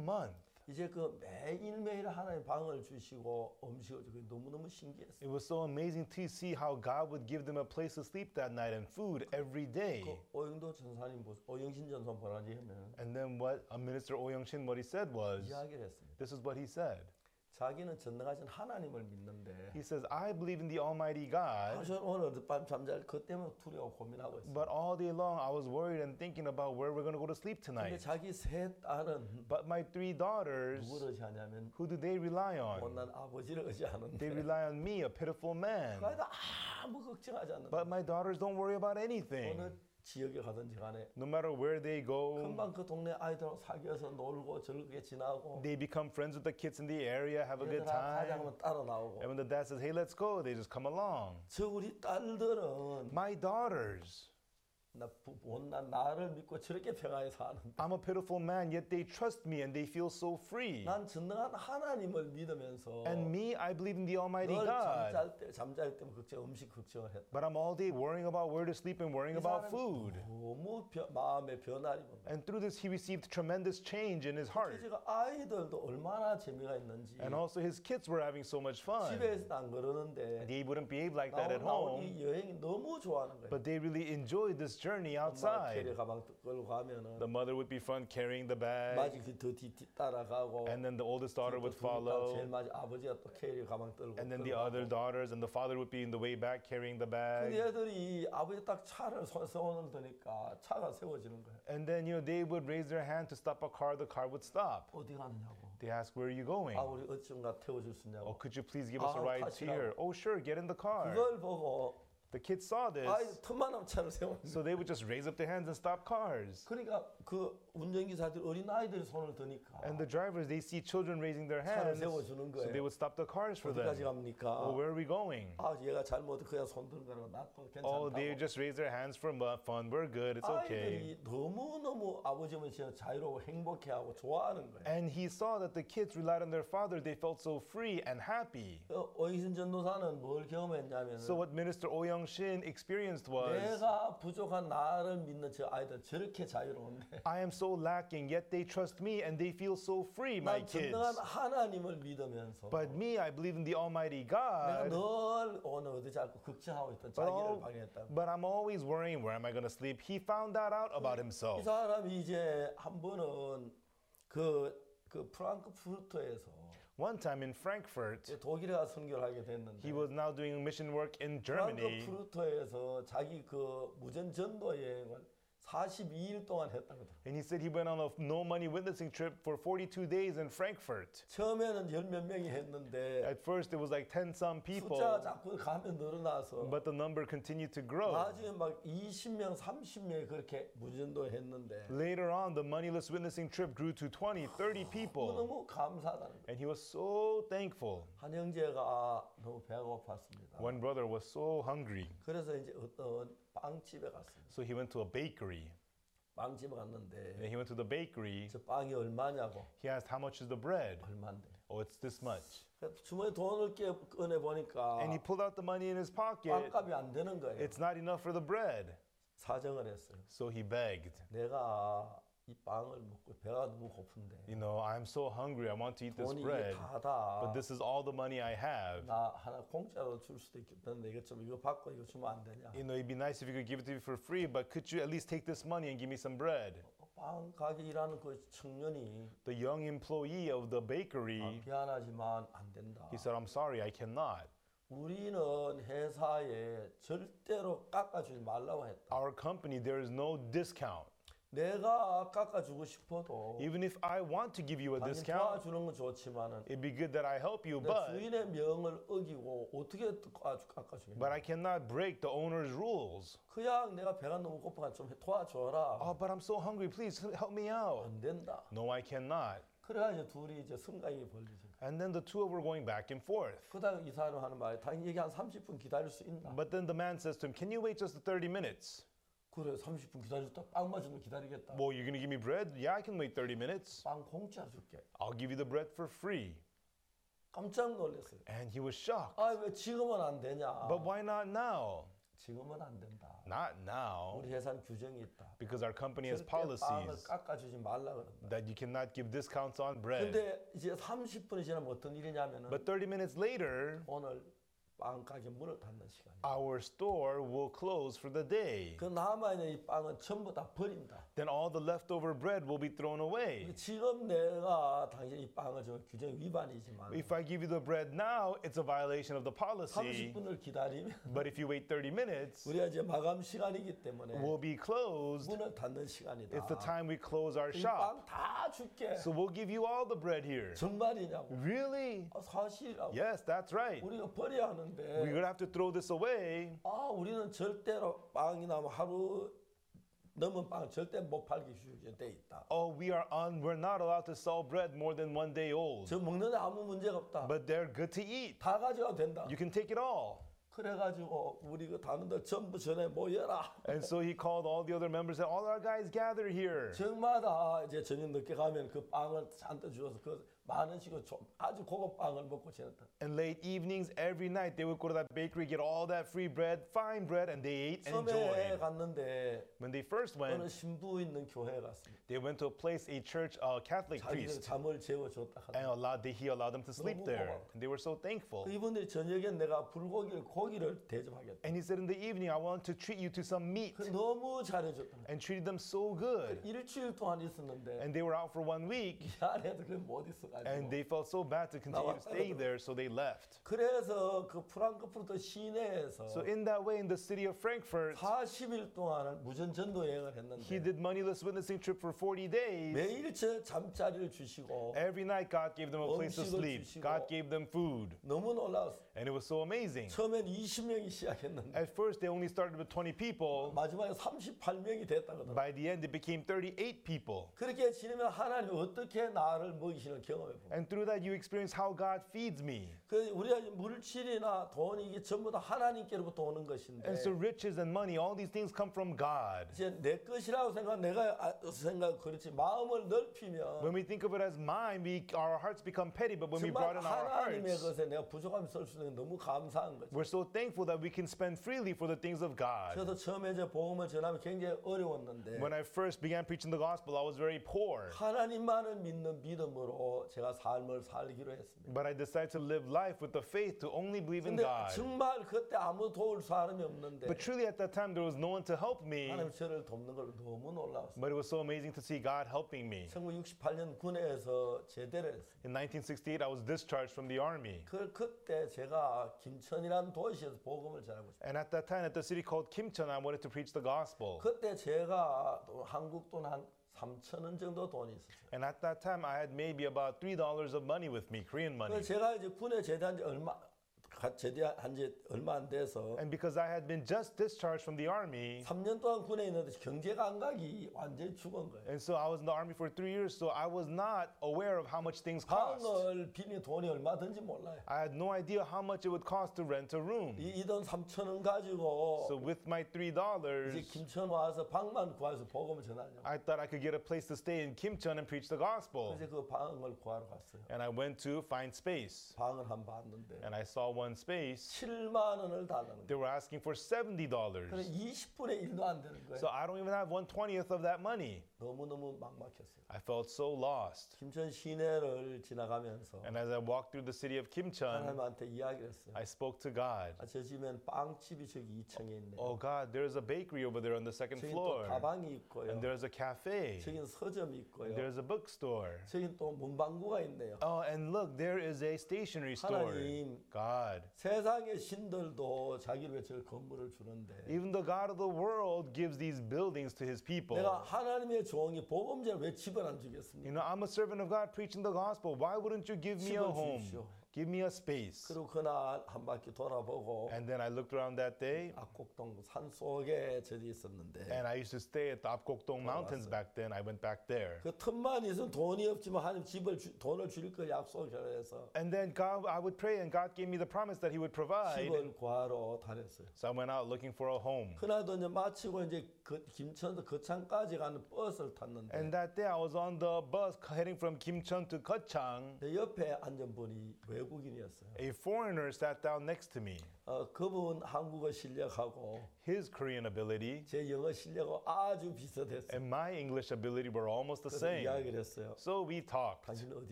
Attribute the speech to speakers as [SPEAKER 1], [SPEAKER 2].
[SPEAKER 1] month.
[SPEAKER 2] 이제 그 매일매일 하나님 방을 주시고 음식을 주고 너무너무 신기했어요.
[SPEAKER 1] It was so amazing to see how God would give them a place to sleep that night and food every day.
[SPEAKER 2] 그 오영도 전사님, 오영신 전사 보라지 하면
[SPEAKER 1] And then what Minister Oh Young-shin, what he said was,
[SPEAKER 2] 이야기를 했습니다.
[SPEAKER 1] this is what he said.
[SPEAKER 2] 자기는 전능하신 하나님을 믿는데
[SPEAKER 1] He says, I believe in the Almighty God,
[SPEAKER 2] 저는 오늘 밤 잠잘 그 때문에 두려워 고민하고 있어요.
[SPEAKER 1] but all day long I was worried and thinking about where we're going to go to sleep
[SPEAKER 2] 근데
[SPEAKER 1] tonight.
[SPEAKER 2] 자기 세 딸은
[SPEAKER 1] But my three daughters,
[SPEAKER 2] 누구를 의지하냐면
[SPEAKER 1] who do they rely on?
[SPEAKER 2] 못난 아버지를 의지하는데
[SPEAKER 1] They rely on me, a pitiful man.
[SPEAKER 2] 그래도 아무 걱정하지 않는다.
[SPEAKER 1] But my daughters don't worry about anything.
[SPEAKER 2] 어느 지역에 가든지 간에
[SPEAKER 1] No matter where they go,
[SPEAKER 2] 금방 그 동네 아이들하고 사귀어서 놀고 즐겁게 지나고
[SPEAKER 1] they become friends with the kids in the area, have a good
[SPEAKER 2] 얘들아 가자
[SPEAKER 1] time.
[SPEAKER 2] 하면 따라 나오고
[SPEAKER 1] And when the dad says, hey, let's go, they just come along.
[SPEAKER 2] 저 우리 딸들은
[SPEAKER 1] My daughters,
[SPEAKER 2] 못난 나를 믿고 저렇게 평안히 사는데
[SPEAKER 1] I'm a pitiful man, yet they trust me and they feel so free.
[SPEAKER 2] 난 전능한 하나님을 믿으면서
[SPEAKER 1] And me, I believe in the Almighty
[SPEAKER 2] 늘
[SPEAKER 1] God.
[SPEAKER 2] 잠잘 때 음식 걱정을 했다.
[SPEAKER 1] But I'm all day worrying about where to sleep and worrying
[SPEAKER 2] 이
[SPEAKER 1] about
[SPEAKER 2] 사람은
[SPEAKER 1] food.
[SPEAKER 2] 너무 마음의 변화를 입은 거예요.
[SPEAKER 1] And through this, he received tremendous change in his heart.
[SPEAKER 2] 제가 아이들도 얼마나 재미가 있는지
[SPEAKER 1] And also, his kids were having so much fun.
[SPEAKER 2] 집에서도 안 그러는데
[SPEAKER 1] They wouldn't behave like that at
[SPEAKER 2] 나온
[SPEAKER 1] home,
[SPEAKER 2] 이 여행이 너무 좋아하는 거예요.
[SPEAKER 1] but they really enjoyed this journey
[SPEAKER 2] 엄마 캐리
[SPEAKER 1] outside.
[SPEAKER 2] 가방 끌고 가면은
[SPEAKER 1] The mother would be front carrying the bag,
[SPEAKER 2] 마지 그더 뒤 따라가고
[SPEAKER 1] and then the oldest daughter would
[SPEAKER 2] 제일
[SPEAKER 1] follow,
[SPEAKER 2] 마지 아버지가 또 캐리 가방 들고
[SPEAKER 1] and then the
[SPEAKER 2] 끌고
[SPEAKER 1] other
[SPEAKER 2] 가고.
[SPEAKER 1] daughters and the father would be in the way back carrying the
[SPEAKER 2] 근데
[SPEAKER 1] bag.
[SPEAKER 2] 애들이 아버지 딱 차를 세워놓을 테니까 차가 세워지는 거예요.
[SPEAKER 1] And then, they would raise their hand to stop a car, the car would stop.
[SPEAKER 2] 어디 가느냐고.
[SPEAKER 1] They ask, where are you going?
[SPEAKER 2] 아 우리 어쩐가 태워줄 수
[SPEAKER 1] Oh,
[SPEAKER 2] 있냐고.
[SPEAKER 1] could you please give us a
[SPEAKER 2] 아,
[SPEAKER 1] ride
[SPEAKER 2] 타시라고.
[SPEAKER 1] here? Oh, sure, get in the car.
[SPEAKER 2] 그걸 보고
[SPEAKER 1] The kids saw
[SPEAKER 2] 아이
[SPEAKER 1] this,
[SPEAKER 2] 틈만하면 차를 세우는 거예요.
[SPEAKER 1] so they would just raise up their hands and stop cars.
[SPEAKER 2] 그러니까 그 운전기사들 어린 아이들이 손을 드니까
[SPEAKER 1] And the drivers, they see children raising their
[SPEAKER 2] 차를
[SPEAKER 1] hands,
[SPEAKER 2] 세워주는
[SPEAKER 1] so they
[SPEAKER 2] 거예요.
[SPEAKER 1] would stop the cars for
[SPEAKER 2] 어디까지
[SPEAKER 1] them.
[SPEAKER 2] 갑니까?
[SPEAKER 1] Oh, where are we going?
[SPEAKER 2] 아 얘가 잘못 그냥 손 드는 거라고 나도
[SPEAKER 1] Oh, they
[SPEAKER 2] 괜찮다고.
[SPEAKER 1] just raise their hands for fun. We're good. It's okay.
[SPEAKER 2] 아이들이 너무너무 아버지는 진짜 자유로워 행복해하고 좋아하는 거예요.
[SPEAKER 1] And he saw that the kids relied on their father. They felt so free and happy.
[SPEAKER 2] 오이순 전도사는 뭘 경험했냐면
[SPEAKER 1] So what Minister Oh Young-shin experienced was,
[SPEAKER 2] 내가 부족한 나를 믿는 저 아이들 저렇게 자유로운데
[SPEAKER 1] I am so lacking, yet they trust me and they feel so free, my
[SPEAKER 2] 난
[SPEAKER 1] kids.
[SPEAKER 2] 전능한 하나님을 믿으면서
[SPEAKER 1] But me, I believe in the Almighty
[SPEAKER 2] 내가
[SPEAKER 1] God.
[SPEAKER 2] 늘 오늘 어디 자꾸 걱정하고 있던 자기를 방해했다.
[SPEAKER 1] But I'm always worrying, where am I going to sleep? He found that out about
[SPEAKER 2] 이
[SPEAKER 1] himself.
[SPEAKER 2] 사람이 이제 한 번은 그 프랑크푸르트에서
[SPEAKER 1] One time in Frankfurt,
[SPEAKER 2] 독일에 가서 선교를 하게
[SPEAKER 1] he
[SPEAKER 2] 됐는데
[SPEAKER 1] was now doing mission work in Germany.
[SPEAKER 2] 프랑크푸르트에서 자기 그 무전 전도 여행을 42일 동안 했다거든.
[SPEAKER 1] And he said he went on a no money witnessing trip for 42 days in Frankfurt.
[SPEAKER 2] 처음에는 10몇 명이 했는데
[SPEAKER 1] At first, it was like 10-some people,
[SPEAKER 2] 숫자가 자꾸 가면 늘어나서
[SPEAKER 1] but the number continued to grow.
[SPEAKER 2] 나중에 막 20명, 30명이 그렇게 무전도 했는데
[SPEAKER 1] Later on, the moneyless witnessing trip grew to 20, 30 people.
[SPEAKER 2] 너무 감사하다는 거예요.
[SPEAKER 1] And he was so thankful.
[SPEAKER 2] 한 형제가 너무 배가 고팠습니다.
[SPEAKER 1] One brother was so hungry,
[SPEAKER 2] 그래서 이제 어떤 빵집에 갔습니다.
[SPEAKER 1] so he went to a bakery.
[SPEAKER 2] 빵집에 갔는데
[SPEAKER 1] And he went to the bakery.
[SPEAKER 2] 저 빵이 얼마냐고.
[SPEAKER 1] He asked, how much is the bread?
[SPEAKER 2] 얼마인데.
[SPEAKER 1] Oh, it's this much.
[SPEAKER 2] 그래서 주머니 돈을 꺼내 보니까
[SPEAKER 1] And he pulled out the money in his pocket.
[SPEAKER 2] 빵값이 안 되는 거예요.
[SPEAKER 1] It's not enough for the bread.
[SPEAKER 2] 사정을 했어요.
[SPEAKER 1] So he begged.
[SPEAKER 2] 내가 이 빵을 먹고 배가 너무 고픈데
[SPEAKER 1] I'm so hungry. I want to eat this
[SPEAKER 2] 돈이 이게
[SPEAKER 1] bread.
[SPEAKER 2] 다다.
[SPEAKER 1] But this is all the money I have.
[SPEAKER 2] 나 하나 공짜로 줄 수도 있겠는데 이거 받고 이거 주면 안 되냐?
[SPEAKER 1] It'd be nice if you could give it to me for free, but could you at least take this money and give me some bread?
[SPEAKER 2] 빵 가게 일하는 그 청년이
[SPEAKER 1] The young employee of the bakery,
[SPEAKER 2] 미안하지만 안 된다.
[SPEAKER 1] he said, I'm sorry, I cannot.
[SPEAKER 2] 우리는 회사에 절대로 깎아주지 말라고 했다.
[SPEAKER 1] Our company, there is no discount.
[SPEAKER 2] 내가 깎아주고 싶어도
[SPEAKER 1] Even if I want to give you a
[SPEAKER 2] 당신
[SPEAKER 1] discount,
[SPEAKER 2] 도와주는 건 좋지만은
[SPEAKER 1] it'd be good that I help you,
[SPEAKER 2] 내
[SPEAKER 1] but
[SPEAKER 2] 주인의 명을 어기고 어떻게 깎아주겠냐?
[SPEAKER 1] I cannot break the owner's rules.
[SPEAKER 2] 그냥 내가 배가 너무 고파가 좀 도와줘라.
[SPEAKER 1] Oh, but I'm so hungry. Please help me out.
[SPEAKER 2] 안 된다.
[SPEAKER 1] No, I cannot.
[SPEAKER 2] 그래가지고 둘이 이제 승강이 벌리죠.
[SPEAKER 1] And then the two of them were going back and forth.
[SPEAKER 2] 그러다가 이 사람 하는 말이 당연히 얘기 한 30분 기다릴 수 있나?
[SPEAKER 1] But then the man says to him, can you wait just 30 minutes?
[SPEAKER 2] 그래 30분 기다렸다. 빵 맞으면 기다리겠다.
[SPEAKER 1] Well, you're going to give me bread? Yeah, I can wait 30 minutes.
[SPEAKER 2] 빵 공짜 줄게.
[SPEAKER 1] I'll give you the bread for free.
[SPEAKER 2] 깜짝 놀랐어요.
[SPEAKER 1] And he was shocked.
[SPEAKER 2] 아 왜 지금은 안 되냐?
[SPEAKER 1] But why not now?
[SPEAKER 2] 지금은 안 된다.
[SPEAKER 1] Not now,
[SPEAKER 2] 우리 회사는 규정이 있다.
[SPEAKER 1] because our company has
[SPEAKER 2] 절대 빵을
[SPEAKER 1] policies
[SPEAKER 2] 깎아주지 말라 그런다.
[SPEAKER 1] that you cannot give discounts on bread.
[SPEAKER 2] 근데 이제 30분이 지나면 어떤 일이냐면은
[SPEAKER 1] But 30 minutes later,
[SPEAKER 2] 오늘 빵 가게 문을 닫는 시간이야.
[SPEAKER 1] our store will close for the day.
[SPEAKER 2] 그 남아있는 이 빵은 전부 다 버린다.
[SPEAKER 1] Then all the leftover bread will be thrown away.
[SPEAKER 2] 지금 내가 당신 이 빵을 저 규정 위반이지만
[SPEAKER 1] If I give you the bread now, it's a violation of the policy.
[SPEAKER 2] 30분을 기다리면
[SPEAKER 1] But if you wait 30 minutes,
[SPEAKER 2] 우리가 이제 마감 시간이기 때문에
[SPEAKER 1] we'll be closed.
[SPEAKER 2] 문을 닫는 시간이다.
[SPEAKER 1] It's the time we close our
[SPEAKER 2] 이
[SPEAKER 1] shop.
[SPEAKER 2] 빵 다 줄게.
[SPEAKER 1] So we'll give you all the bread here.
[SPEAKER 2] 정말이냐고.
[SPEAKER 1] Really?
[SPEAKER 2] 사실이라고.
[SPEAKER 1] Yes, that's right.
[SPEAKER 2] 우리가 버려야
[SPEAKER 1] We're
[SPEAKER 2] 하는데
[SPEAKER 1] going to have to throw this away.
[SPEAKER 2] 우리는 절대로 빵이나 뭐 하루 넘은 빵 절대 못 팔기 돼 있다.
[SPEAKER 1] Oh, we're not allowed to sell bread more than 1 day old.
[SPEAKER 2] 저 먹는데 아무 문제가 없다.
[SPEAKER 1] But they're good to eat.
[SPEAKER 2] 다 가져가도 된다.
[SPEAKER 1] You can take it all.
[SPEAKER 2] 그래가지고 우리 그 단원들 전부 전에 모여라.
[SPEAKER 1] And so he called all the other members and all our guys gather here.
[SPEAKER 2] 정마다 이제 저녁 늦게 가면 그 빵을 잔뜩 주어서 그 많은 식으로 아주 고급 빵을 먹고 지냈다.
[SPEAKER 1] And late evenings, every night, they would go to that bakery, get all that free bread, fine bread, and they ate and
[SPEAKER 2] 처음에
[SPEAKER 1] enjoyed.
[SPEAKER 2] 갔는데
[SPEAKER 1] When they first
[SPEAKER 2] 어느
[SPEAKER 1] went,
[SPEAKER 2] 신부 있는 교회에 갔습니다.
[SPEAKER 1] they went to a place, a church, a Catholic
[SPEAKER 2] 자기들
[SPEAKER 1] priest,
[SPEAKER 2] 잠을 재워줬다
[SPEAKER 1] and
[SPEAKER 2] 하더라고요.
[SPEAKER 1] he allowed them to sleep there. And they were so thankful.
[SPEAKER 2] 이분들이 저녁에 내가 고기를 대접하겠다.
[SPEAKER 1] And he said, in the evening, I want to treat you to some meat.
[SPEAKER 2] 그 너무 잘해줬다.
[SPEAKER 1] And treated them so good.
[SPEAKER 2] 일주일 동안 있었는데
[SPEAKER 1] And they were out for 1 week.
[SPEAKER 2] 이 안에도 그못
[SPEAKER 1] And
[SPEAKER 2] 있어가지고.
[SPEAKER 1] they felt so bad to continue to stay there, so they left.
[SPEAKER 2] 그래서 그 프랑크푸르트 시내에서
[SPEAKER 1] So in that way, in the city of Frankfurt,
[SPEAKER 2] 40일 동안 무전 전도 여행을
[SPEAKER 1] he
[SPEAKER 2] 했는데
[SPEAKER 1] did moneyless witnessing trip for 40 days.
[SPEAKER 2] 매일 저 잠자리를 주시고
[SPEAKER 1] Every night, God gave them a place to
[SPEAKER 2] 음식을
[SPEAKER 1] sleep.
[SPEAKER 2] 주시고.
[SPEAKER 1] God gave them food.
[SPEAKER 2] 너무 놀라웠어.
[SPEAKER 1] And it was so amazing.
[SPEAKER 2] 처음엔 20명이 시작했는데
[SPEAKER 1] At first, they only started with 20 people.
[SPEAKER 2] 마지막에 38명이 됐다거든.
[SPEAKER 1] By the end, it became 38 people.
[SPEAKER 2] 그렇게 지내면 하나님이 어떻게 나를 먹이시는 경험해 보고.
[SPEAKER 1] And through that, you experience how God feeds me.
[SPEAKER 2] 그 우리가 물질이나 돈이 이게 전부 다 하나님께로부터 오는 것인데
[SPEAKER 1] And so riches and money, all these things come from God.
[SPEAKER 2] 이제 내 것이라고 생각 그렇지 마음을 넓히면
[SPEAKER 1] When we think of it as mine, our hearts become petty. But when we
[SPEAKER 2] 정말
[SPEAKER 1] broaden our
[SPEAKER 2] 하나님의
[SPEAKER 1] hearts,
[SPEAKER 2] 것에 내가 부족함이 쓸 수 있는 게 너무 감사한 거죠.
[SPEAKER 1] we're so thankful that we can spend freely for the things of God.
[SPEAKER 2] 저도 처음에 이제 복음을 전하면 굉장히 어려웠는데
[SPEAKER 1] When I first began preaching the gospel, I was very poor.
[SPEAKER 2] 하나님만을 믿는 믿음으로 제가 삶을 살기로 했습니다.
[SPEAKER 1] But I decided to live life with the faith to only believe in
[SPEAKER 2] 근데
[SPEAKER 1] God.
[SPEAKER 2] 정말 그때 아무 도울 사람이 없는데
[SPEAKER 1] But truly at that time, there was no one to help me.
[SPEAKER 2] 하나님 저를 돕는 걸 너무 놀라웠어요.
[SPEAKER 1] But it was so amazing to see God helping me.
[SPEAKER 2] 1968년 군에서 제대를 했어요.
[SPEAKER 1] In 1968, I was discharged from the army.
[SPEAKER 2] 그때 제가 김천이라는 도시에서 복음을 전하고 있어요.
[SPEAKER 1] And at that time, at the city called Kimcheon, I wanted to preach the gospel.
[SPEAKER 2] 그때 제가 한국 돈 한 3,000원 정도 돈이 있었어요.
[SPEAKER 1] And at that time, I had maybe about $3 of money with me, Korean money.
[SPEAKER 2] 그래서 제가 이제 군에 제대한 지 얼마 안 돼서
[SPEAKER 1] And because I had been just discharged from the army,
[SPEAKER 2] 3년 동안 군에 있는데 경제 감각이 완전히 죽은 거예요.
[SPEAKER 1] and so I was in the army for 3 years, so I was not aware of how much things cost.
[SPEAKER 2] 방을 빌린 돈이 얼마든지 몰라요.
[SPEAKER 1] I had no idea how much it would cost to rent a room.
[SPEAKER 2] 이 돈 3,000원 가지고
[SPEAKER 1] So with my
[SPEAKER 2] 이제
[SPEAKER 1] $3,
[SPEAKER 2] 김천 와서 방만 구해서 복음을 전하려고.
[SPEAKER 1] I thought I could get a place to stay in Kimcheon and preach the gospel.
[SPEAKER 2] 그래서 그 방을 구하러 갔어요.
[SPEAKER 1] And I went to find space.
[SPEAKER 2] 방을 한 봤는데
[SPEAKER 1] And I saw one space.
[SPEAKER 2] 7만 원을 달라는
[SPEAKER 1] They
[SPEAKER 2] 거예요.
[SPEAKER 1] were asking for $70.
[SPEAKER 2] 그래 20분의 1도 안 되는 거예요.
[SPEAKER 1] So I don't even have 1/20th of that money.
[SPEAKER 2] 너무너무 막막했어요.
[SPEAKER 1] I felt so lost.
[SPEAKER 2] 김천 시내를 지나가면서
[SPEAKER 1] And as I walked through the city of Kimcheon,
[SPEAKER 2] 하나님한테 이야기를 했어요.
[SPEAKER 1] I spoke to God.
[SPEAKER 2] 저 집엔 빵집이 저기 2층에 있네요.
[SPEAKER 1] Oh God, there's a bakery over there on the second
[SPEAKER 2] 저긴 또
[SPEAKER 1] floor.
[SPEAKER 2] 다방이 있고요.
[SPEAKER 1] And there's a cafe.
[SPEAKER 2] 저긴 서점이
[SPEAKER 1] And
[SPEAKER 2] 있고요.
[SPEAKER 1] there's a bookstore.
[SPEAKER 2] 저긴 또 문방구가 있네요.
[SPEAKER 1] Oh, and look, there is a stationery store.
[SPEAKER 2] 하나님,
[SPEAKER 1] God.
[SPEAKER 2] 세상의 신들도 자기를 위해 저 건물을 주는데
[SPEAKER 1] Even the God of the world gives these buildings to his people.
[SPEAKER 2] 내가 하나님의 종이 복음제를 왜 집을 안 주겠습니까?
[SPEAKER 1] You know, I'm a servant of God preaching the gospel. Why wouldn't you give me a
[SPEAKER 2] 집을
[SPEAKER 1] home?
[SPEAKER 2] 주십시오.
[SPEAKER 1] Give me a space.
[SPEAKER 2] 그리고 그날 한 바퀴 돌아보고
[SPEAKER 1] And then I looked around that day,
[SPEAKER 2] 압곡동 산 속에 저기 있었는데
[SPEAKER 1] and I used to stay at the Apgokdong Mountains back then. I went back there.
[SPEAKER 2] 그 틈만 있으면 돈이 없지만 하나님 돈을 줄 걸 약속을 해서
[SPEAKER 1] And then God, I would pray, and God gave me the promise that He would provide.
[SPEAKER 2] 집을 구하러 다녔어요.
[SPEAKER 1] So I went out looking for a home.
[SPEAKER 2] 그날도 이제 마치고 이제 김천에서 거창까지 가는 버스를 탔는데
[SPEAKER 1] And that day I was on the bus heading from Kimcheon to Gochang.
[SPEAKER 2] 내 옆에 앉은 분이 외국 외국인이었어요.
[SPEAKER 1] A foreigner sat down next to me.
[SPEAKER 2] 그분 한국어 실력하고
[SPEAKER 1] His Korean ability
[SPEAKER 2] 제 영어 실력하고 아주 비슷했어요.
[SPEAKER 1] and my English ability were almost the
[SPEAKER 2] 그래서
[SPEAKER 1] same.
[SPEAKER 2] 이야기를 했어요.
[SPEAKER 1] So we talked.
[SPEAKER 2] 당신 어디